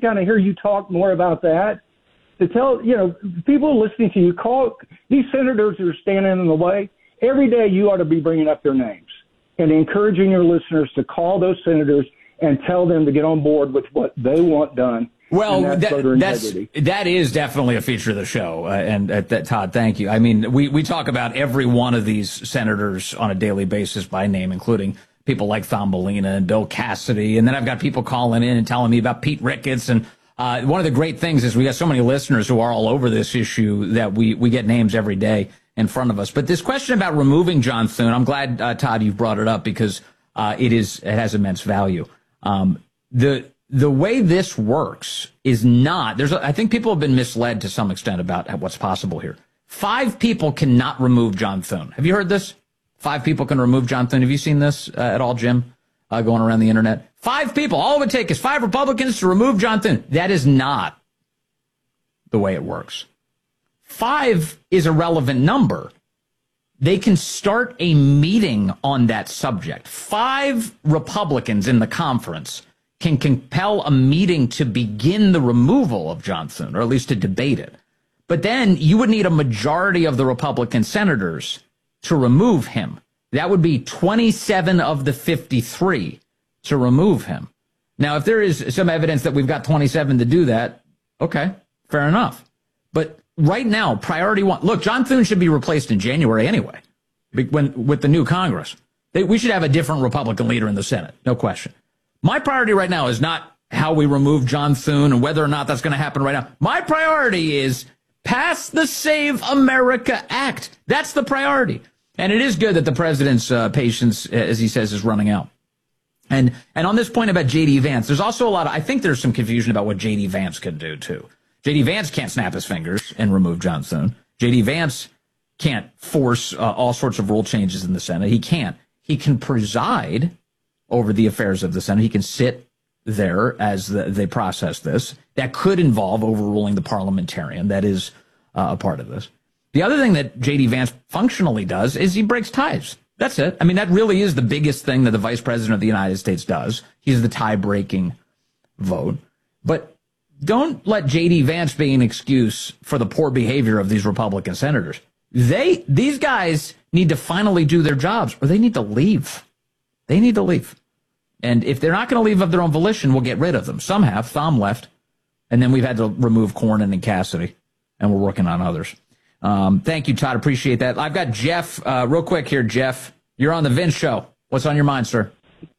kind of hear you talk more about that. To tell, people listening to you, call these senators who are standing in the way. Every day you ought to be bringing up their names and encouraging your listeners to call those senators and tell them to get on board with what they want done. Well, that is definitely a feature of the show. Todd, thank you. I mean, we talk about every one of these senators on a daily basis by name, including people like Thumbelina and Bill Cassidy. And then I've got people calling in and telling me about Pete Ricketts. And one of the great things is we got so many listeners who are all over this issue that we get names every day in front of us. But this question about removing John Thune, I'm glad, Todd, you've brought it up because it has immense value. The way this works is not, I think people have been misled to some extent about what's possible here. 5 people cannot remove John Thune. Have you heard this? 5 people can remove John Thune. Have you seen this at all, Jim, going around the internet? 5 people. All it would take is 5 Republicans to remove John Thune. That is not the way it works. 5 is a relevant number. They can start a meeting on that subject. 5 Republicans in the conference can compel a meeting to begin the removal of John Thune, or at least to debate it. But then you would need a majority of the Republican senators to remove him. That would be 27 of the 53 to remove him. Now, if there is some evidence that we've got 27 to do that, okay, fair enough. But right now, priority 1, look, John Thune should be replaced in January anyway, with the new Congress. We should have a different Republican leader in the Senate, no question. My priority right now is not how we remove John Thune and whether or not that's going to happen right now. My priority is pass the Save America Act. That's the priority. And it is good that the president's patience, as he says, is running out. And on this point about J.D. Vance, there's also I think there's some confusion about what J.D. Vance can do, too. J.D. Vance can't snap his fingers and remove John Thune. J.D. Vance can't force all sorts of rule changes in the Senate. He can't. He can preside over the affairs of the Senate. He can sit there as they process this. That could involve overruling the parliamentarian. That is a part of this. The other thing that J.D. Vance functionally does is he breaks ties. That's it. I mean, that really is the biggest thing that the vice president of the United States does. He's the tie-breaking vote. But don't let J.D. Vance be an excuse for the poor behavior of these Republican senators. These guys need to finally do their jobs, or they need to leave. They need to leave. And if they're not going to leave of their own volition, we'll get rid of them. Some have. Thom left. And then we've had to remove Cornyn and Cassidy. And we're working on others. Thank you, Todd. Appreciate that. I've got Jeff. Real quick here, Jeff. You're on the Vince Show. What's on your mind, sir?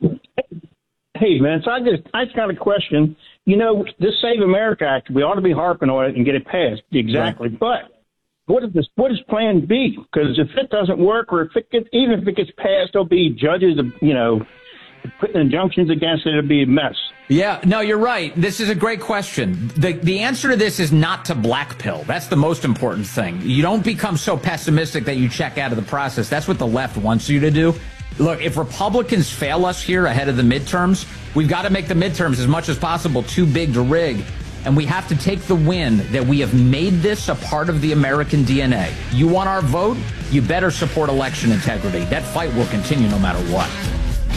Hey, Vince, I just got a question. This Save America Act, we ought to be harping on it and get it passed. Exactly. Right. But what is Plan B? Because if it doesn't work, or even if it gets passed, there'll be judges, putting injunctions against it. It'll be a mess. Yeah, no, you're right. This is a great question. The answer to this is not to black pill. That's the most important thing. You don't become so pessimistic that you check out of the process. That's what the left wants you to do. Look, if Republicans fail us here ahead of the midterms, we've got to make the midterms as much as possible too big to rig. And we have to take the win that we have made this a part of the American DNA. You want our vote? You better support election integrity. That fight will continue no matter what.